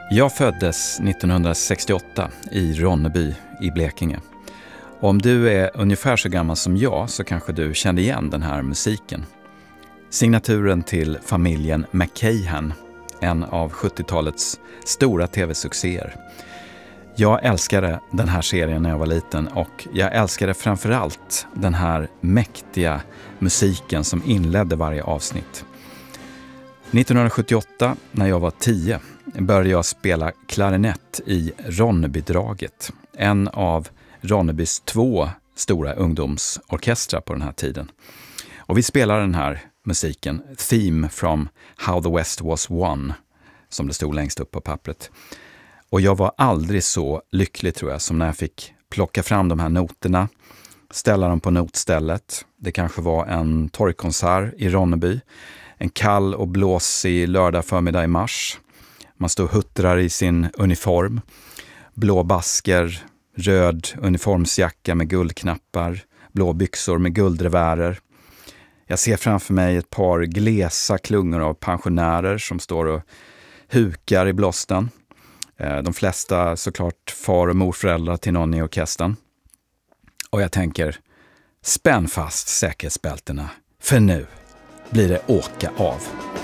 Jag föddes 1968 i Ronneby i Blekinge. Om du är ungefär så gammal som jag så kanske du kände igen den här musiken. Signaturen till familjen McKayhan, en av 70-talets stora tv-succéer. Jag älskade den här serien när jag var liten och jag älskade framförallt den här mäktiga musiken som inledde varje avsnitt. 1978, när jag var 10, började jag spela klarinett i Ronnebydraget, en av Ronnebys 2 stora ungdomsorkestrar på den här tiden. Och vi spelade den här musiken, Theme from How the West Was Won, som det stod längst upp på pappret. Och jag var aldrig så lycklig, tror jag, som när jag fick plocka fram de här noterna, ställa dem på notstället. Det kanske var en torgkonsert i Ronneby, en kall och blåsig lördag förmiddag i mars. Man står och huttrar i sin uniform, blå basker, röd uniformsjacka med guldknappar, blå byxor med guldrevärer. Jag ser framför mig ett par glesa klungor av pensionärer som står och hukar i blåsten. De flesta såklart far- och morföräldrar till någon i orkestern. Och jag tänker, spänn fast säkerhetsbältena, för nu blir det åka av.